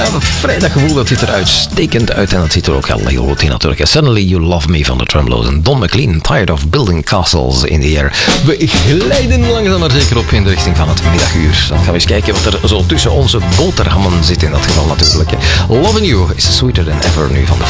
dat vrijdaggevoel dat ziet er uitstekend uit en dat ziet er ook heel goed in natuurlijk. Suddenly You Love Me van de Tremolo's en Don McLean, Tired of Building Castles in the Air. We glijden langzaam maar zeker op in de richting van het middaguur. Dan gaan we eens kijken wat er zo tussen onze boterhammen zit in dat geval natuurlijk. Loving You is Sweeter Than Ever nu van de